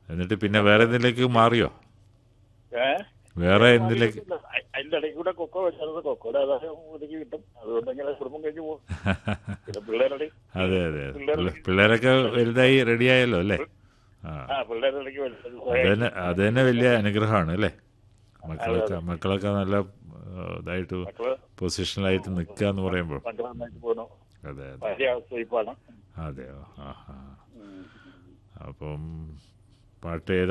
എന്നിട്ട് പിന്നെ വേറെ എന്തിലേക്ക് മാറിയോ? വേറെ എന്തിലേക്ക്? അതിന്റെ ഇടയ്ക്ക് കൂടെ കൊക്കോ വെച്ചത് കൊക്കോയുടെ ആദായം ഒതുക്കി കിട്ടും. അതുകൊണ്ട് ഇങ്ങനെ കുടുംബം കഴിഞ്ഞ് പോകും. പിന്നെ പിള്ളേരുടെ അതെ അതെ പിള്ളേരൊക്കെ വലുതായി റെഡിയായല്ലോ അല്ലേ? പിള്ളേരുടെ ഇടയ്ക്ക് അത് തന്നെ വലിയ അനുഗ്രഹമാണ് അല്ലേ? മക്കളൊക്കെ നല്ല ഇതായിട്ട് പൊസിഷനിലായിട്ട് നിൽക്കുക എന്ന് പറയുമ്പോൾ. അതെ അതെ അതെയോ. അപ്പം പാട്ട് ഏതാ